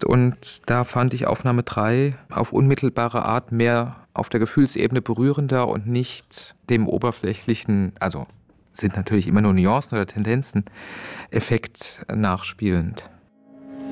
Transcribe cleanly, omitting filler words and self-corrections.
gemacht und da fand ich Aufnahme 3 auf unmittelbare Art mehr auf der Gefühlsebene berührender und nicht dem oberflächlichen, also sind natürlich immer nur Nuancen oder Tendenzen, Effekt nachspielend.